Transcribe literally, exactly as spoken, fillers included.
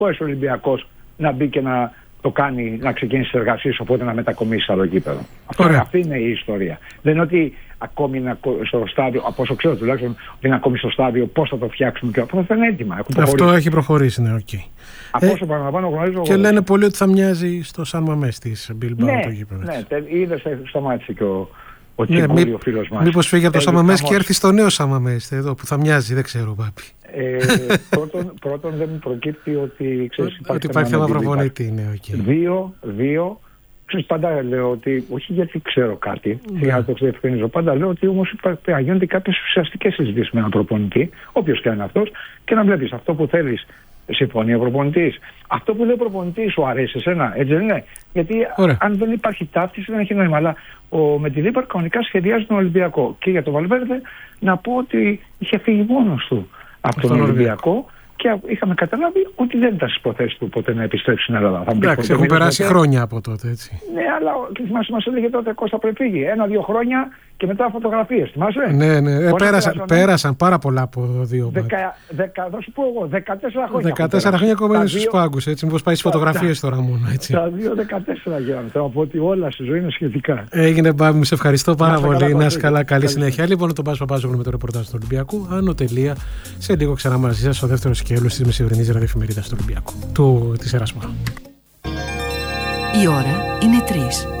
μπορέσει ο Ολυμπιακός να μπει και να το κάνει, να ξεκινήσει τις εργασίες, οπότε να μετακομίσει σε άλλο γήπεδο. Αυτή είναι η ιστορία. Δεν είναι ότι ακόμη είναι στο στάδιο, από όσο ξέρω τουλάχιστον, ότι είναι ακόμη στο στάδιο πώς θα το φτιάξουμε και αυτό θα είναι έτοιμα. Αυτό έχει προχωρήσει, ναι, οκ. Okay. Από όσο παραλαμβάνω γνωρίζω. Και λένε πολλοί ότι θα μοιάζει στο Σαν Μαμές της Μπιλμπάου το γήπεδο. Ναι, είδες, σταμάτησε και ο, ο Τσιμπούλη, ναι, μη, ο φίλος μας. Μήπως φύγει από το Σαν Μαμές και έρθει στο νέο Σαν Μαμές εδώ που θα μοιάζει, δεν ξέρω, Πάπη. Ε, πρώτον, πρώτον δεν μου προκύπτει ότι ξέρεις, υπάρχει, ότι υπάρχει θέμα προπονητή. Ναι, okay. Δύο, δύο ξέρεις, πάντα λέω ότι, όχι γιατί ξέρω κάτι, για να το ξεδιευκρινίζω, πάντα λέω ότι όμως να γίνονται κάποιες ουσιαστικές συζητήσεις με έναν προπονητή, όποιος και είναι αυτός, και να βλέπεις αυτό που θέλεις. Συμφωνεί ο προπονητής. Αυτό που λέει ο προπονητής σου αρέσει εσένα, έτσι δεν είναι? Γιατί Ωραία. αν δεν υπάρχει ταύτιση δεν έχει νόημα. Αλλά ο Μεντιλίμπαρ κανονικά σχεδιάζει τον Ολυμπιακό. Και για τον Βαλβέρδε να πω ότι είχε φύγει μόνος του από τον Ολυμπιακό και είχαμε καταλάβει ότι δεν ήταν στις προθέσεις του ποτέ να επιστρέψει στην Ελλάδα. Εντάξει, έχουν περάσει ποτέ. χρόνια από τότε, έτσι. Ναι, αλλά μας, μας έλεγε τότε Κώστα πριν φύγει. Ένα-δύο χρόνια και μετά φωτογραφίες, θυμάσαι? Ναι, ναι, ε, πέρασαν, πέρασαν πάρα πολλά από δύο. Δεκα, δεκα, θα σου πω εγώ, δεκατέσσερα χρόνια. δεκατέσσερα χρόνια ακόμα είναι στους πάγκους, έτσι. Μήπως πάει στις φωτογραφίες τώρα μόνο, έτσι. Τα δύο δεκατέσσερα γίνανε. Θέλω να πω ότι όλα στη ζωή είναι σχετικά. Έγινε, Μπάμπη, σε ευχαριστώ πάρα πολύ. Να είσαι καλά, καλή συνέχεια. Λοιπόν, τον Πάσο Παπάζογλου με το ρεπορτάζ του Ολυμπιακού. Άνω τελεία. Σε λίγο ξανά μαζί σας στο δεύτερο σκέλος της μεσημερινής ραδιοεφημερίδας του Ολυμπιακού. Του της Ερασμά. Η ώρα είναι τρεις.